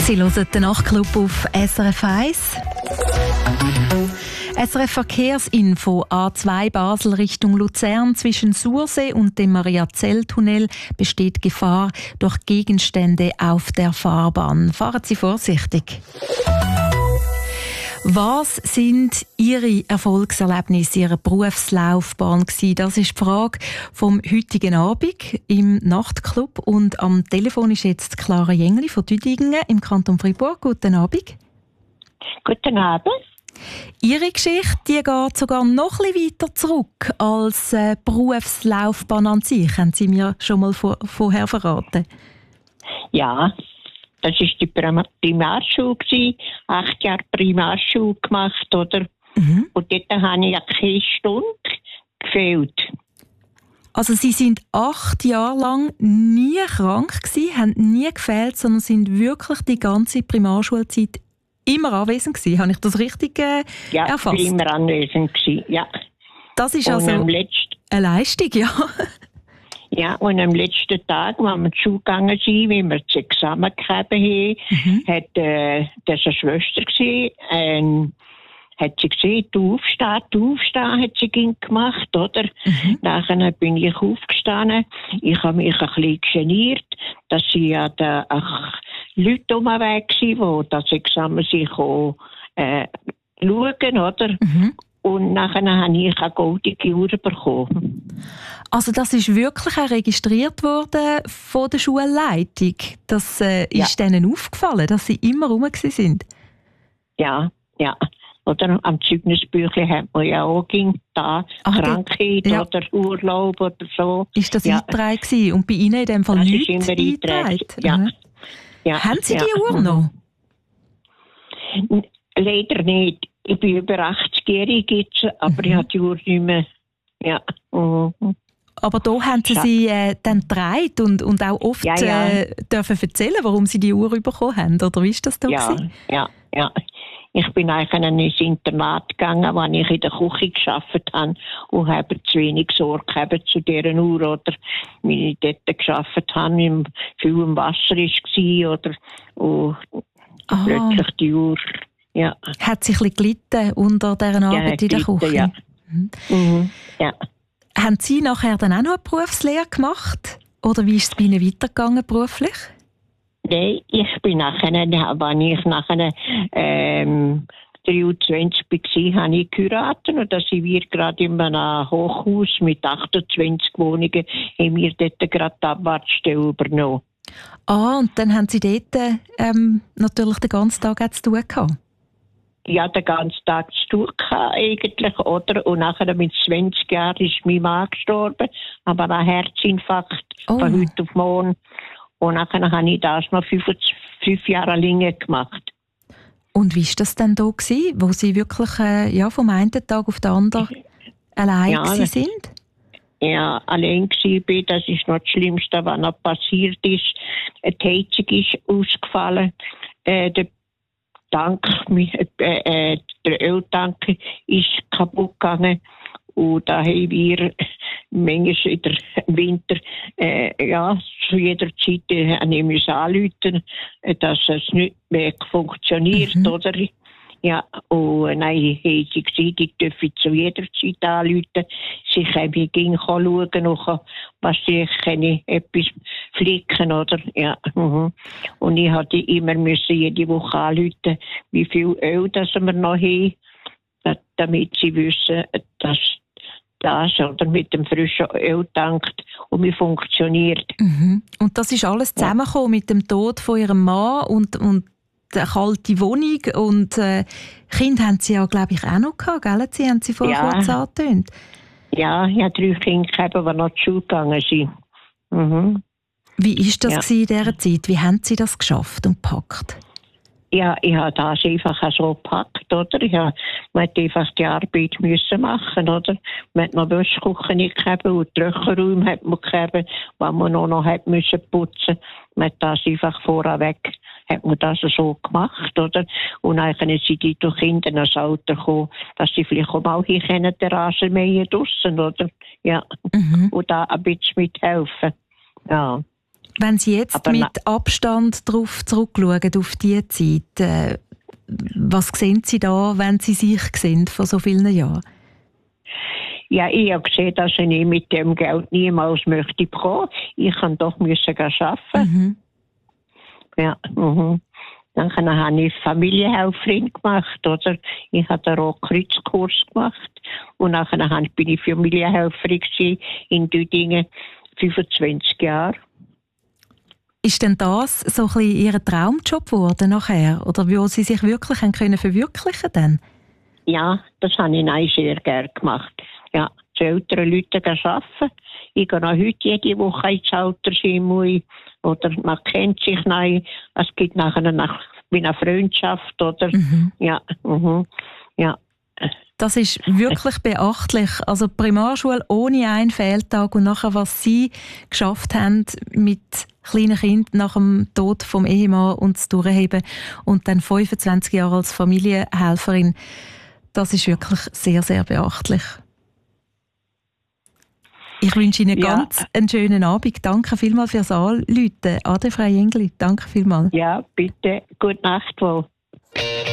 Sie hören den Nachtclub auf SRF 1. SRF Verkehrsinfo: A2 Basel Richtung Luzern zwischen Sursee und dem Mariazell-Tunnel besteht Gefahr durch Gegenstände auf der Fahrbahn. Fahren Sie vorsichtig. Was sind Ihre Erfolgserlebnisse Ihrer Berufslaufbahn gewesen? Das ist die Frage vom heutigen Abend im Nachtclub. Und am Telefon ist jetzt Clara Jengli von Düdingen im Kanton Freiburg. Guten Abend. Guten Abend. Ihre Geschichte die geht sogar noch ein bisschen weiter zurück als Berufslaufbahn an sich. Haben Sie mir schon mal vorher verraten? Ja, das war die Primarschule. 8 Jahre Primarschule gemacht, oder? Mhm. Und dort habe ich keine Stunde gefehlt. Also Sie sind 8 Jahre lang nie krank gewesen, haben nie gefehlt, sondern sind wirklich die ganze Primarschulzeit immer anwesend gewesen. Habe ich das richtig erfasst? Ja, immer anwesend gewesen, ja. Das ist und also eine Leistung, ja. Ja, und am letzten Tag, als wir zur Schule gegangen sind, wie wir das Examen gegeben haben, hat das eine Schwester gesehen, hat sie gesehen, du aufstehen, hat sie gemacht, oder? Nachher bin ich aufgestanden. Ich habe mich ein bisschen geniert, dass sie ja da auch Leute um den Weg waren, die das Examen sich schauen, oder? Und nachher habe ich eine goldige Uhr bekommen. Also das ist wirklich auch registriert worden von der Schulleitung? Das ist denen aufgefallen, dass sie immer rum sind? Ja. Oder am Zeugnisbüchlein hat man ja auch da Krankheit oder Urlaub oder so. Ist das eingetragen gewesen? Und bei Ihnen in dem Fall nichts eingetragen? Ja. Haben Sie die Uhr noch? Leider nicht. Ich bin über 80-jährig jetzt, aber ich habe die Uhr nicht mehr. Ja. Aber da haben Sie dann getragen und auch oft dürfen erzählen, warum Sie die Uhr bekommen haben, oder wie ist das da gewesen? Ja. Ich bin eigentlich ins Internat gegangen, als ich in der Küche gearbeitet habe und habe zu wenig Sorge gehabt zu dieser Uhr, oder wie ich dort gearbeitet habe, viel im Wasser war, oder plötzlich die Uhr. Ja. Hat sich ein bisschen gelitten unter dieser Arbeit in der Küche? Ja. Ja. Haben Sie nachher dann auch noch eine Berufslehre gemacht? Oder wie ist es bei Ihnen weitergegangen beruflich? Nein, ich bin nachher, als ich nachher 23 war, habe ich geheiratet. Und da sind wir gerade in einem Hochhaus mit 28 Wohnungen, haben wir dort gerade die Abwartstelle übernommen. Und dann haben Sie dort natürlich den ganzen Tag zu tun gehabt? Ja, den ganzen Tag zu tun eigentlich, oder? Und nachher mit 20 Jahren ist mein Mann gestorben, aber ein Herzinfarkt von heute auf morgen. Und nachher habe ich das noch 5 Jahre länger gemacht. Und wie war das denn da gewesen, wo Sie wirklich vom einen Tag auf den anderen allein sind? Ja, allein war. Das ist noch das Schlimmste, was noch passiert ist. Die Heizung ist ausgefallen. Der Öltank ist kaputt gegangen. Und da haben wir manchmal in der Winter, zu jeder Zeit anrufen, dass es nicht mehr funktioniert, oder? Ja, und dann haben sie gesagt, ich dürfe zu jeder Zeit anrufen. Sie können schauen, was sie etwas flicken, oder? Ja. Und ich musste immer jede Woche anrufen, wie viel Öl das wir noch haben, damit sie wissen, dass das oder mit dem frischen Öl tankt und wie funktioniert. Und das ist alles zusammengekommen mit dem Tod von Ihrem Mann und der kalte Wohnung und Kinder haben Sie ja, glaube ich, auch noch gehabt, gell? Sie haben Sie vorher kurz angetönt. Ja, ich habe 3 Kinder gehabt, die noch zur Schule gegangen sind. Wie war das in dieser Zeit? Wie haben Sie das geschafft und gepackt? Ja, ich habe das einfach so gepackt, oder? Man hat einfach die Arbeit müssen machen, oder? Man hat noch Wäschküche nicht gehabt und Trockenräume hat man gehabt, was man noch hat müssen putzen. Man hat das einfach vorweg, hat man das so gemacht, oder? Und dann sind die durch Kinder ins Alter gekommen, dass sie vielleicht auch mal hier den Rasen mähen draussen, oder? Ja. Und da ein bisschen mithelfen. Ja. Wenn Sie jetzt mit Abstand darauf zurückschauen, auf diese Zeit, was sehen Sie da, wenn Sie sich sehen vor so vielen Jahren? Ja, ich habe gesehen, dass ich mit dem Geld niemals möchte bekommen. Ich kann doch arbeiten. Mhm. Ja, Dann habe ich Familienhelferin gemacht, oder? Ich habe den Rotkreuzkurs gemacht. Und nachher bin ich Familienhelferin in Düdingen, 25 Jahre. Ist denn das so ein bisschen Ihr Traumjob geworden nachher? Oder wo Sie sich wirklich können verwirklichen können? Ja, das habe ich auch sehr gerne gemacht. Ja, zu älteren Leuten arbeiten. Ich gehe noch heute jede Woche ins Altersheim. Oder man kennt sich noch. Es gibt nachher eine Freundschaft. Oder? Ja, ja. Das ist wirklich beachtlich. Also Primarschule ohne einen Fehltag und nachher, was Sie geschafft haben mit kleinen Kindern nach dem Tod vom Ehemann und das Durchheben und dann 25 Jahre als Familienhelferin, das ist wirklich sehr, sehr beachtlich. Ich wünsche Ihnen ganz einen schönen Abend. Danke vielmals fürs Anrufen. Ade, Frau Jengli. Danke vielmals. Ja, bitte. Gute Nacht wohl.